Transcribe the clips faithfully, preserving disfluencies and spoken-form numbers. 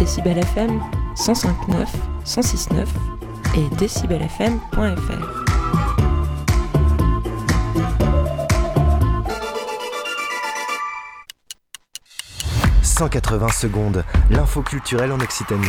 Décibel F M cent cinq virgule neuf, cent six virgule neuf et décibel f m point f r. cent quatre-vingts secondes, l'info culturelle en Occitanie.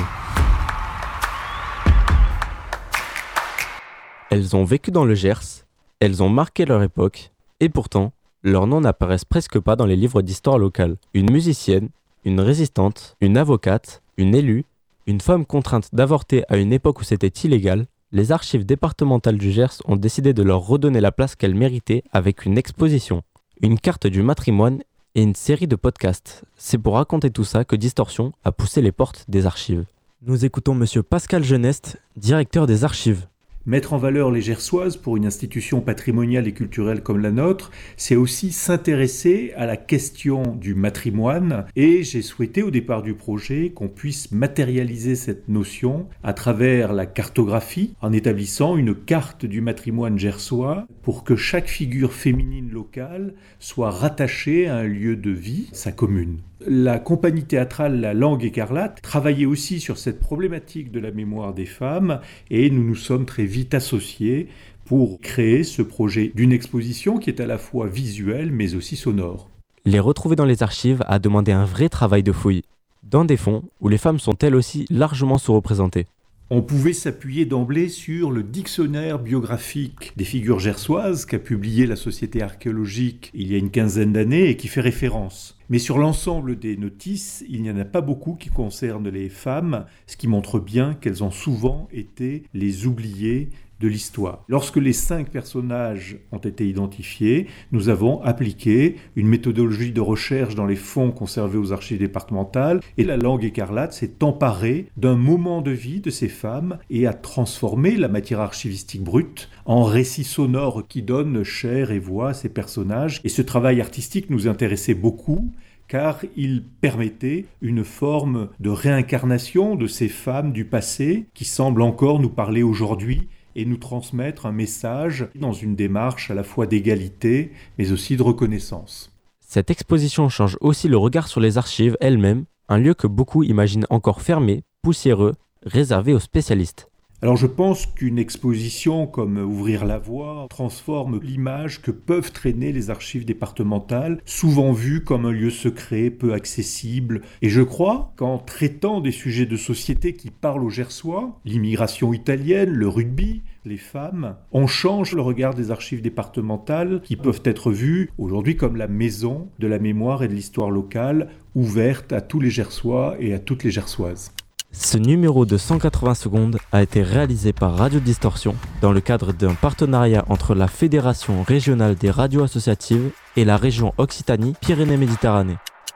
Elles ont vécu dans le Gers, elles ont marqué leur époque, et pourtant, leurs noms n'apparaissent presque pas dans les livres d'histoire locale. Une musicienne, une résistante, une avocate, une élue, une femme contrainte d'avorter à une époque où c'était illégal, les archives départementales du Gers ont décidé de leur redonner la place qu'elles méritaient avec une exposition, une carte du matrimoine et une série de podcasts. C'est pour raconter tout ça que Distorsion a poussé les portes des archives. Nous écoutons monsieur Pascal Geneste, directeur des archives. Mettre en valeur les Gersoises pour une institution patrimoniale et culturelle comme la nôtre, c'est aussi s'intéresser à la question du matrimoine. Et j'ai souhaité au départ du projet qu'on puisse matérialiser cette notion à travers la cartographie, en établissant une carte du matrimoine gersois pour que chaque figure féminine locale soit rattachée à un lieu de vie, sa commune. La compagnie théâtrale La Langue Écarlate travaillait aussi sur cette problématique de la mémoire des femmes et nous nous sommes très vite associés pour créer ce projet d'une exposition qui est à la fois visuelle mais aussi sonore. Les retrouver dans les archives a demandé un vrai travail de fouille, dans des fonds où les femmes sont elles aussi largement sous-représentées. On pouvait s'appuyer d'emblée sur le dictionnaire biographique des figures gersoises qu'a publié la Société archéologique il y a une quinzaine d'années et qui fait référence. Mais sur l'ensemble des notices, il n'y en a pas beaucoup qui concernent les femmes, ce qui montre bien qu'elles ont souvent été les oubliées de l'histoire. Lorsque les cinq personnages ont été identifiés, nous avons appliqué une méthodologie de recherche dans les fonds conservés aux archives départementales et La Langue Écarlate s'est emparée d'un moment de vie de ces femmes et a transformé la matière archivistique brute en récits sonores qui donnent chair et voix à ces personnages. Et ce travail artistique nous intéressait beaucoup car il permettait une forme de réincarnation de ces femmes du passé qui semblent encore nous parler aujourd'hui et nous transmettre un message dans une démarche à la fois d'égalité, mais aussi de reconnaissance. Cette exposition change aussi le regard sur les archives elles-mêmes, un lieu que beaucoup imaginent encore fermé, poussiéreux, réservé aux spécialistes. Alors je pense qu'une exposition comme Ouvrir la voie transforme l'image que peuvent traîner les archives départementales, souvent vues comme un lieu secret, peu accessible. Et je crois qu'en traitant des sujets de société qui parlent aux Gersois, l'immigration italienne, le rugby, les femmes, on change le regard des archives départementales qui peuvent être vues aujourd'hui comme la maison de la mémoire et de l'histoire locale, ouverte à tous les Gersois et à toutes les Gersoises. Ce numéro de cent quatre-vingts secondes a été réalisé par Radio Distorsion dans le cadre d'un partenariat entre la Fédération régionale des radios associatives et la région Occitanie-Pyrénées-Méditerranée.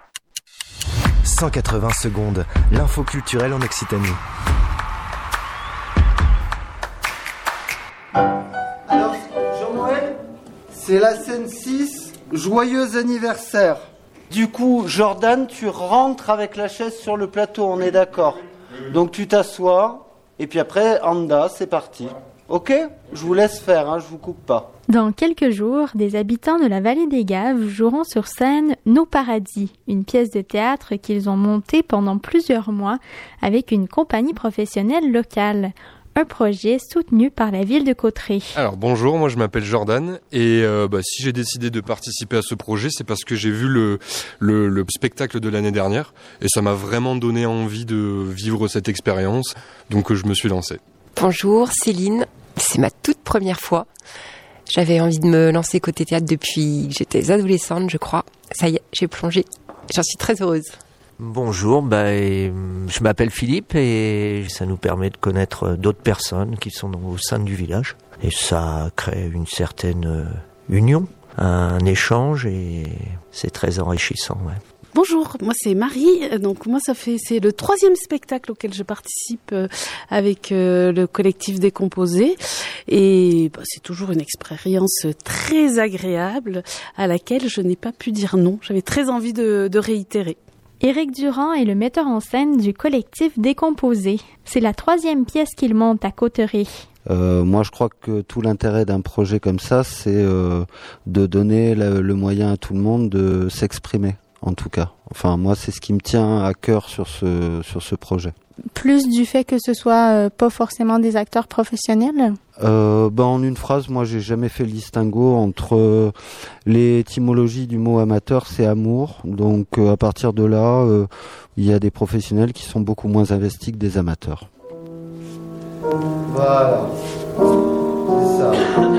cent quatre-vingts secondes, l'info culturelle en Occitanie. Alors, Jean-Noël, c'est la scène six, joyeux anniversaire. Du coup, Jordan, tu rentres avec la chaise sur le plateau, on est d'accord ? Donc tu t'assois, et puis après, Anda, c'est parti. Ok ? Je vous laisse faire, hein, je vous coupe pas. Dans quelques jours, des habitants de la vallée des Gaves joueront sur scène Nos Paradis, une pièce de théâtre qu'ils ont montée pendant plusieurs mois avec une compagnie professionnelle locale. Un projet soutenu par la ville de Cauterets. Alors bonjour, moi je m'appelle Jordan et euh, bah, si j'ai décidé de participer à ce projet, c'est parce que j'ai vu le, le, le spectacle de l'année dernière et ça m'a vraiment donné envie de vivre cette expérience, donc euh, je me suis lancé. Bonjour Céline, c'est ma toute première fois. J'avais envie de me lancer côté théâtre depuis que j'étais adolescente, je crois. Ça y est, j'ai plongé. J'en suis très heureuse. Bonjour, bah, je m'appelle Philippe et ça nous permet de connaître d'autres personnes qui sont au sein du village. Et ça crée une certaine union, un échange et c'est très enrichissant. Ouais. Bonjour, moi c'est Marie, donc moi ça fait c'est le troisième spectacle auquel je participe avec le collectif Décomposé et bah, c'est toujours une expérience très agréable à laquelle je n'ai pas pu dire non, j'avais très envie de, de réitérer. Éric Durand est le metteur en scène du collectif Décomposé. C'est la troisième pièce qu'il monte à Cauterets. Euh, moi, je crois que tout l'intérêt d'un projet comme ça, c'est euh, de donner le, le moyen à tout le monde de s'exprimer en tout cas. Enfin, moi, c'est ce qui me tient à cœur sur ce, sur ce projet. Plus du fait que ce soit euh, pas forcément des acteurs professionnels? Euh, ben, en une phrase, moi, j'ai jamais fait le distinguo entre euh, l'étymologie du mot amateur, c'est amour. Donc, euh, à partir de là, euh, il y a des professionnels qui sont beaucoup moins investis que des amateurs. Voilà. C'est ça.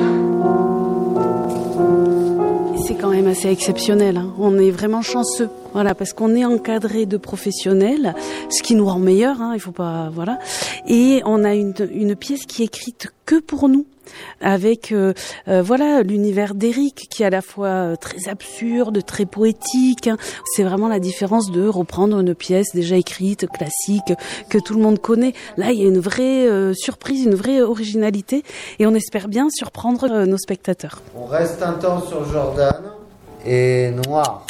C'est quand même assez exceptionnel, hein. On est vraiment chanceux, voilà, parce qu'on est encadré de professionnels, ce qui nous rend meilleurs, hein, il faut pas, voilà. Et on a une, une pièce qui est écrite que pour nous, avec euh, euh, voilà l'univers d'Éric qui est à la fois euh, très absurde, très poétique. Hein. C'est vraiment la différence de reprendre une pièce déjà écrite, classique, que tout le monde connaît. Là, il y a une vraie euh, surprise, une vraie originalité, et on espère bien surprendre euh, nos spectateurs. On reste un temps sur Jordan et Noir.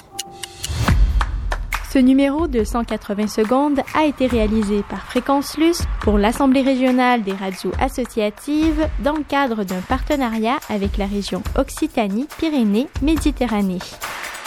Ce numéro de cent quatre-vingts secondes a été réalisé par Fréquence Luce pour l'Assemblée régionale des radios associatives dans le cadre d'un partenariat avec la région Occitanie-Pyrénées-Méditerranée.